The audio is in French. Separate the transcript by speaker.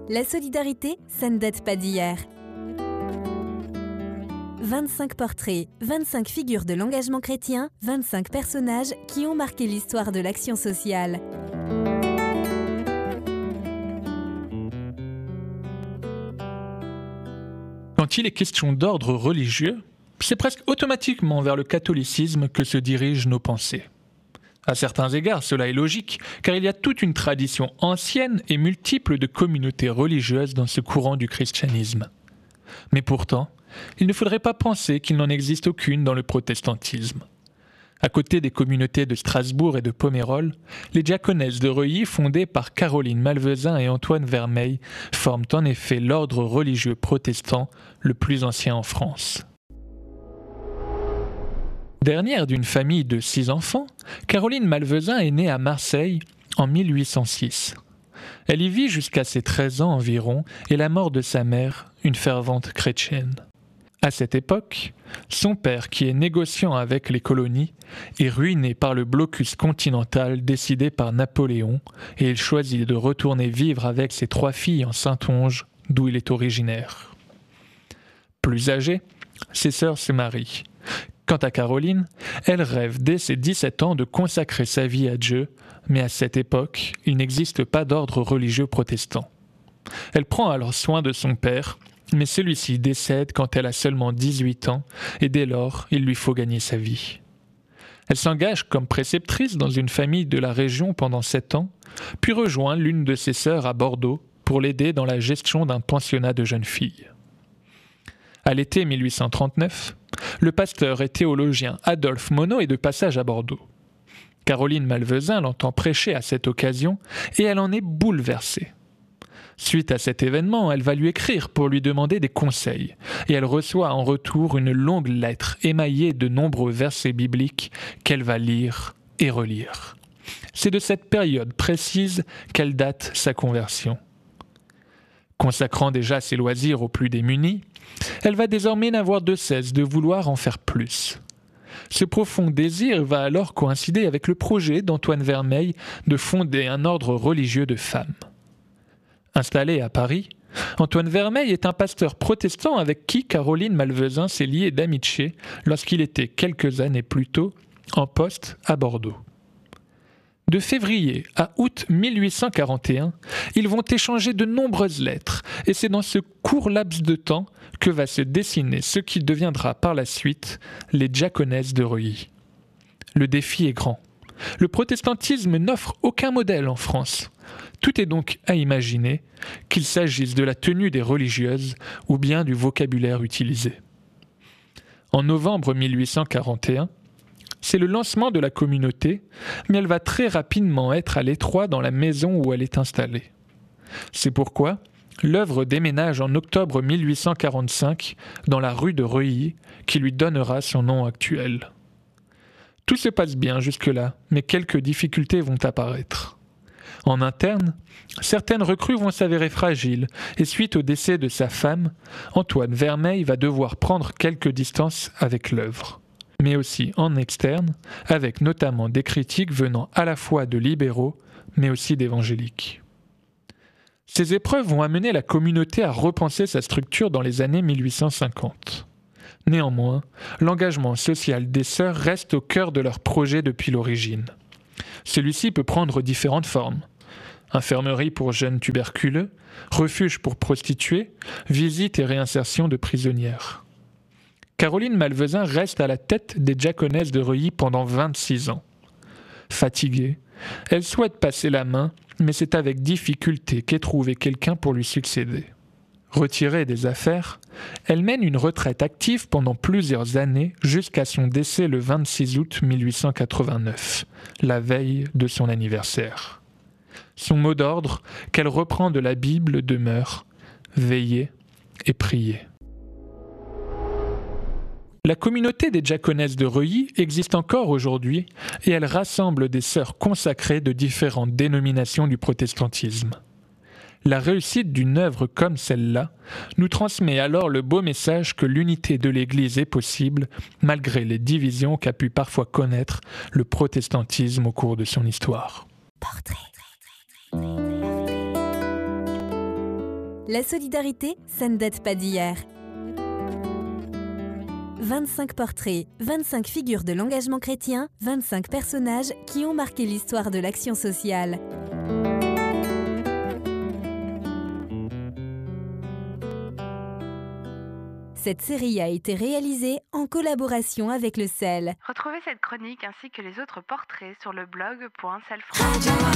Speaker 1: La solidarité, ça ne date pas d'hier. 25 portraits, 25 figures de l'engagement chrétien, 25 personnages qui ont marqué l'histoire de l'action sociale.
Speaker 2: Quand il est question d'ordre religieux, c'est presque automatiquement vers le catholicisme que se dirigent nos pensées. À certains égards, cela est logique, car il y a toute une tradition ancienne et multiple de communautés religieuses dans ce courant du christianisme. Mais pourtant, il ne faudrait pas penser qu'il n'en existe aucune dans le protestantisme. À côté des communautés de Strasbourg et de Pomerol, les diaconesses de Reuilly, fondées par Caroline Malvezin et Antoine Vermeil, forment en effet l'ordre religieux protestant le plus ancien en France. Dernière d'une famille de 6 enfants, Caroline Malvezin est née à Marseille en 1806. Elle y vit jusqu'à ses 13 ans environ et la mort de sa mère, une fervente chrétienne. À cette époque, son père, qui est négociant avec les colonies, est ruiné par le blocus continental décidé par Napoléon et il choisit de retourner vivre avec ses 3 filles en Saintonge, d'où il est originaire. Plus âgée, ses sœurs se marient. Quant à Caroline, elle rêve dès ses 17 ans de consacrer sa vie à Dieu, mais à cette époque, il n'existe pas d'ordre religieux protestant. Elle prend alors soin de son père, mais celui-ci décède quand elle a seulement 18 ans, et dès lors, il lui faut gagner sa vie. Elle s'engage comme préceptrice dans une famille de la région pendant 7 ans, puis rejoint l'une de ses sœurs à Bordeaux pour l'aider dans la gestion d'un pensionnat de jeunes filles. À l'été 1839, le pasteur et théologien Adolphe Monod est de passage à Bordeaux. Caroline Malvezin l'entend prêcher à cette occasion et elle en est bouleversée. Suite à cet événement, elle va lui écrire pour lui demander des conseils et elle reçoit en retour une longue lettre émaillée de nombreux versets bibliques qu'elle va lire et relire. C'est de cette période précise qu'elle date sa conversion. Consacrant déjà ses loisirs aux plus démunis, elle va désormais n'avoir de cesse de vouloir en faire plus. Ce profond désir va alors coïncider avec le projet d'Antoine Vermeil de fonder un ordre religieux de femmes. Installé à Paris, Antoine Vermeil est un pasteur protestant avec qui Caroline Malvezin s'est liée d'amitié lorsqu'il était quelques années plus tôt en poste à Bordeaux. De février à août 1841, ils vont échanger de nombreuses lettres et c'est dans ce court laps de temps que va se dessiner ce qui deviendra par la suite les diaconesses de Reuilly. Le défi est grand. Le protestantisme n'offre aucun modèle en France. Tout est donc à imaginer, qu'il s'agisse de la tenue des religieuses ou bien du vocabulaire utilisé. En novembre 1841, c'est le lancement de la communauté, mais elle va très rapidement être à l'étroit dans la maison où elle est installée. C'est pourquoi l'œuvre déménage en octobre 1845 dans la rue de Reuilly, qui lui donnera son nom actuel. Tout se passe bien jusque-là, mais quelques difficultés vont apparaître. En interne, certaines recrues vont s'avérer fragiles, et suite au décès de sa femme, Antoine Vermeil va devoir prendre quelques distances avec l'œuvre. Mais aussi en externe, avec notamment des critiques venant à la fois de libéraux, mais aussi d'évangéliques. Ces épreuves vont amener la communauté à repenser sa structure dans les années 1850. Néanmoins, l'engagement social des sœurs reste au cœur de leur projet depuis l'origine. Celui-ci peut prendre différentes formes. Infirmerie pour jeunes tuberculeux, refuge pour prostituées, visite et réinsertion de prisonnières. Caroline Malvezin reste à la tête des diaconesses de Reuilly pendant 26 ans. Fatiguée, elle souhaite passer la main, mais c'est avec difficulté qu'est trouvé quelqu'un pour lui succéder. Retirée des affaires, elle mène une retraite active pendant plusieurs années jusqu'à son décès le 26 août 1889, la veille de son anniversaire. Son mot d'ordre, qu'elle reprend de la Bible, demeure « Veiller et prier ». La communauté des diaconesses de Reuilly existe encore aujourd'hui et elle rassemble des sœurs consacrées de différentes dénominations du protestantisme. La réussite d'une œuvre comme celle-là nous transmet alors le beau message que l'unité de l'Église est possible malgré les divisions qu'a pu parfois connaître le protestantisme au cours de son histoire.
Speaker 1: Portrait. La solidarité, ça ne date pas d'hier. 25 portraits, 25 figures de l'engagement chrétien, 25 personnages qui ont marqué l'histoire de l'action sociale. Cette série a été réalisée en collaboration avec le CEL.
Speaker 3: Retrouvez cette chronique ainsi que les autres portraits sur le blog.selfradio.